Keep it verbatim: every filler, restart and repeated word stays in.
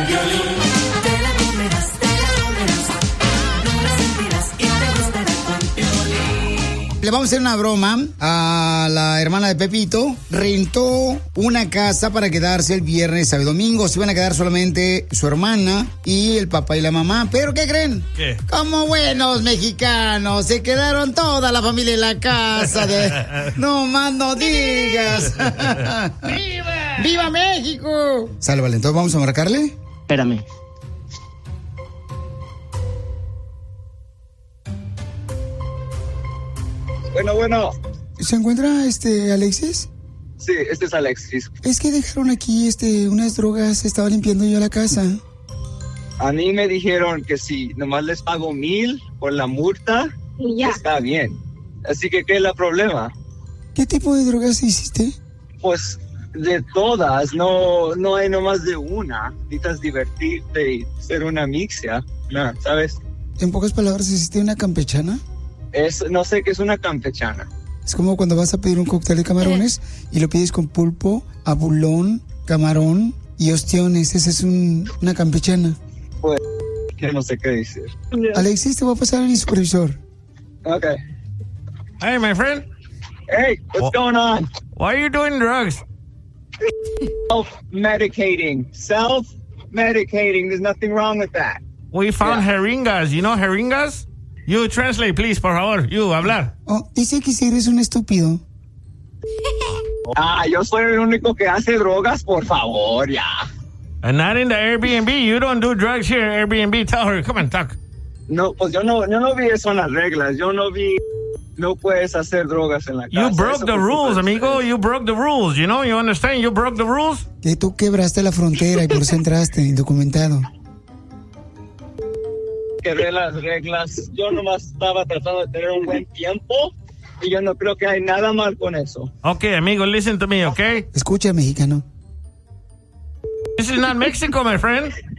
el violín. Te la comerás, te la comerás. No la sentirás y te gustará con Piolín. Le vamos a hacer una broma a la hermana de Pepito. Rentó una casa para quedarse el viernes, sábado y domingo. Se iban a quedar solamente su hermana y el papá y la mamá. ¿Pero qué creen? ¿Qué? Como buenos mexicanos, se quedaron toda la familia en la casa. De... No más no digas. ¡Viva! ¡Viva México! Sálvale, entonces vamos a marcarle. Espérame. Bueno, bueno. ¿Se encuentra este Alexis? Sí, este es Alexis. Es que dejaron aquí este unas drogas, estaba limpiando yo la casa. A mí me dijeron que si nomás les pago mil por la multa, ya. Está bien. Así que, ¿qué es el problema? ¿Qué tipo de drogas hiciste? Pues de todas, no, no hay nomás de una. Necesitas divertirte y ser una mixia, no, ¿sabes? En pocas palabras, ¿hiciste una campechana? Es, no sé qué es una campechana. Es como cuando vas a pedir un cóctel de camarones y lo pides con pulpo, abulón, camarón y ostiones. Esa es un, una campechana. Pues, que no sé qué decir. Alexis, te voy a pasar a mi supervisor. Okay. Hey, my friend. Hey, what's What? going on? Why are you doing drugs? Self-medicating. Self-medicating. There's nothing wrong with that. We found Yeah. jeringas. You know jeringas? You translate, please, por favor. You, hablar. Oh, dice que si eres un estúpido. Ah, yo soy el único que hace drogas, por favor, ya. And not in the Airbnb. You don't do drugs here, Airbnb. Tell her. Come on, talk. No, pues yo no, yo no vi eso en las reglas. Yo no vi, no puedes hacer drogas en la casa. You broke Eso the fue rules, culpa de amigo. ustedes. You broke the rules. You know, you understand? You broke the rules. Que tú quebraste la frontera y por eso entraste, indocumentado. Quebré las reglas. Yo nomás estaba tratando de tener un buen tiempo y yo no creo que hay nada mal con eso. Okay, amigo, listen to me, okay? Escucha, mexicano. This is not Mexico, my friend.